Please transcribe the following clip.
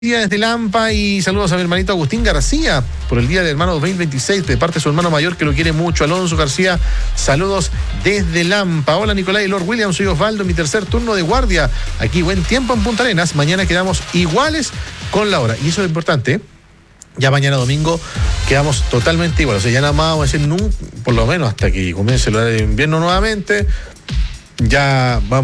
Desde Lampa, y saludos a mi hermanito Agustín García por el Día del Hermano 2026 de parte de su hermano mayor que lo quiere mucho, Alonso García. Saludos desde Lampa. Hola Nicolás y Lord William, soy Osvaldo, mi tercer turno de guardia. Aquí buen tiempo en Punta Arenas. Mañana quedamos iguales con la hora y eso es importante, ¿eh? Ya mañana domingo quedamos totalmente igual. O sea, ya nada más vamos a decir por lo menos hasta que comience el horario de invierno nuevamente. Ya vamos